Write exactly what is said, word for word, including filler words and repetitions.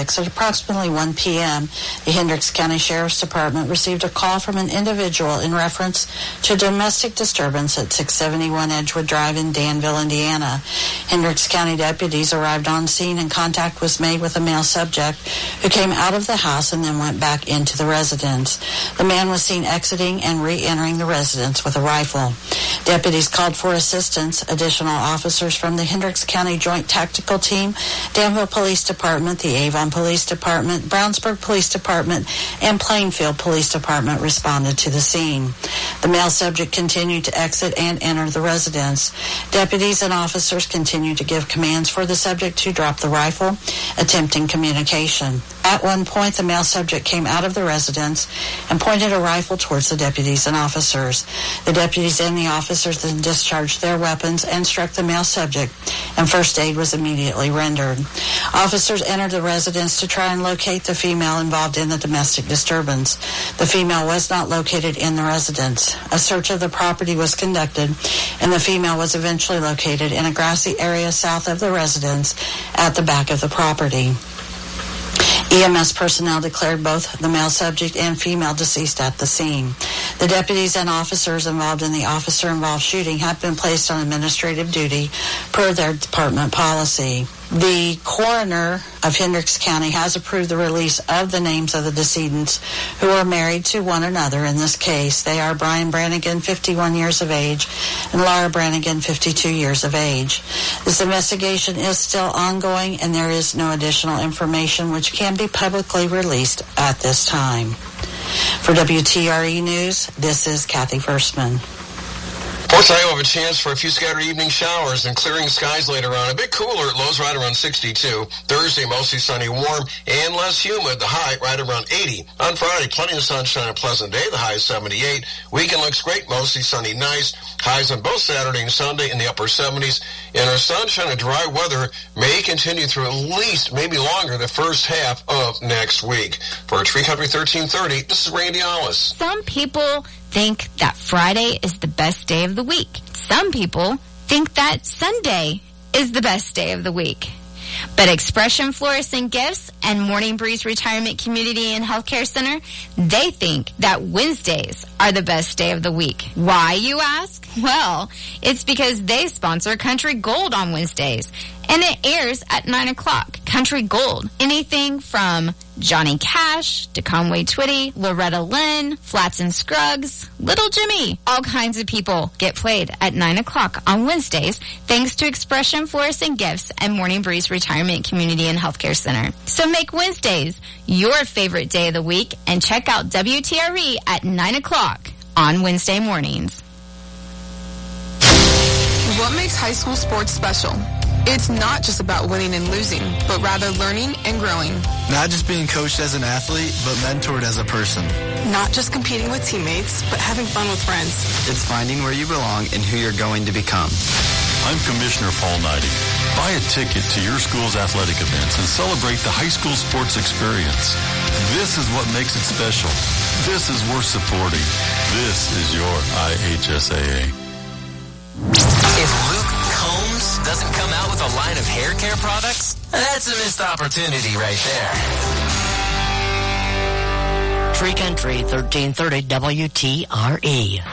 six, at approximately one p.m., the Hendricks County Sheriff's Department received a call from an individual in reference to domestic disturbance at six seventy-one Edgewood Drive in Danville, Indiana. Hendricks County deputies arrived on scene and contact was made with a male subject who came out of the house and then went back into the residence. The man was seen exiting and re-entering the residence with a rifle. Deputies called for assistance. Additional officers from the Hendricks County Joint Tactical Team, Danville Police Department, the Avon Police Department, Brownsburg Police Department, and Plainfield Police Department responded to the scene. The male subject continued to exit and enter the residence. Deputies and officers continued to give commands for the subject to drop the rifle, attempting communication. At one point, the male subject came out of the residence and pointed a rifle towards the deputies and officers. The deputies and the officers then discharged their weapons and struck the male subject, and first aid was immediately rendered. Officers entered the residence to try and locate the female involved in the domestic disturbance. The female was not located in the residence. A search of the property was conducted, and the female was eventually located in a grassy area south of the residence at the back of the property. E M S personnel declared both the male subject and female deceased at the scene. The deputies and officers involved in the officer-involved shooting have been placed on administrative duty per their department policy. The coroner of Hendricks County has approved the release of the names of the decedents who are married to one another in this case. They are Brian Brannigan, fifty-one years of age, and Laura Brannigan, fifty-two years of age. This investigation is still ongoing, and there is no additional information which can be publicly released at this time. For W T R E News, this is Kathy Versman. Fourth night, we'll have a chance for a few scattered evening showers and clearing skies later on. A bit cooler at lows right around sixty-two. Thursday, mostly sunny, warm, and less humid. The high right around eighty. On Friday, plenty of sunshine, a pleasant day. The high is seventy-eight. Weekend looks great, mostly sunny, nice. Highs on both Saturday and Sunday in the upper seventies. And our sunshine and dry weather may continue through at least, maybe longer, the first half of next week. For Tree Country thirteen thirty, this is Randy Hollis. Some people think that Friday is the best day of the week. Some people think that Sunday is the best day of the week. But Expression Florists and Gifts and Morning Breeze Retirement Community and Healthcare Center, they think that Wednesdays are the best day of the week. Why, you ask? Well, it's because they sponsor Country Gold on Wednesdays, and it airs at nine o'clock. Country Gold, anything from Johnny Cash to Conway Twitty, Loretta Lynn, Flats and Scruggs, Little Jimmy. All kinds of people get played at nine o'clock on Wednesdays thanks to Expression Florists and Gifts and Morning Breeze Retirement Community and Healthcare Center. So make Wednesdays your favorite day of the week and check out W T R E at nine o'clock on Wednesday mornings. What makes high school sports special? It's not just about winning and losing, but rather learning and growing. Not just being coached as an athlete, but mentored as a person. Not just competing with teammates, but having fun with friends. It's finding where you belong and who you're going to become. I'm Commissioner Paul Knighty. Buy a ticket to your school's athletic events and celebrate the high school sports experience. This is what makes it special. This is worth supporting. This is your I H S A A. If Luke Combs doesn't come out with a line of hair care products, that's a missed opportunity right there. Tree Country thirteen thirty W T R E.